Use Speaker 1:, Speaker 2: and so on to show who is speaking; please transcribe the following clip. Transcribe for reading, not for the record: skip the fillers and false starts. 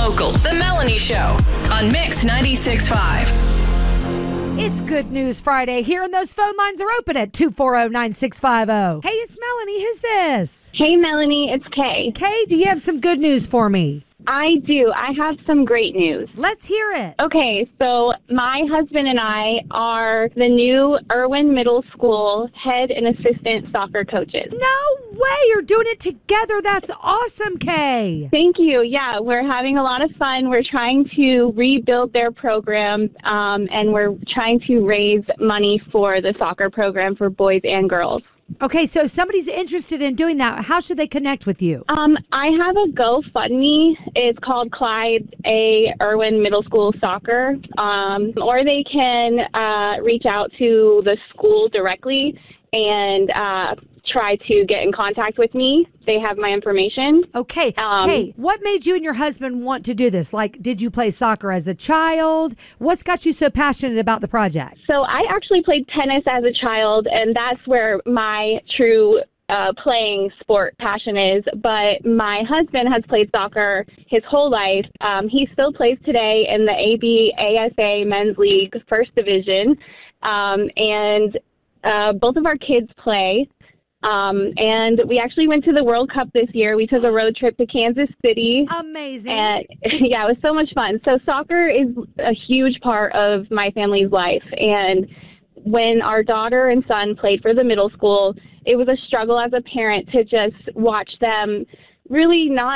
Speaker 1: local. The Melanie Show on Mix 96.5.
Speaker 2: It's Good News Friday here, and those phone lines are open at 240-9650. Hey, it's Melanie. Who's this?
Speaker 3: Hey, Melanie, it's Kay.
Speaker 2: Kay, do you have some good news for me?
Speaker 3: I do. I have some great news.
Speaker 2: Let's hear it.
Speaker 3: Okay, so my husband and I are the new Irwin Middle School head and assistant soccer coaches.
Speaker 2: No way. You're doing it together. That's awesome, Kay.
Speaker 3: Thank you. Yeah, we're having a lot of fun. We're trying to rebuild their program, and we're trying to raise money for the soccer program for boys and girls.
Speaker 2: Okay, so if somebody's interested in doing that, how should they connect with you?
Speaker 3: I have a GoFundMe. It's called Clyde A. Irwin Middle School Soccer. Or they can reach out to the school directly and try to get in contact with me. They have my information.
Speaker 2: Okay. Hey, what made you and your husband want to do this? Like, did you play soccer as a child? What's got you so passionate about the project?
Speaker 3: So I actually played tennis as a child, and that's where my true playing sport passion is. But my husband has played soccer his whole life. He still plays today in the ABASA Men's League First Division. And both of our kids play. And we actually went to the World Cup this year. We took a road trip to Kansas City.
Speaker 2: Amazing.
Speaker 3: And yeah, it was so much fun. So soccer is a huge part of my family's life. And when our daughter and son played for the middle school, it was a struggle as a parent to just watch them really not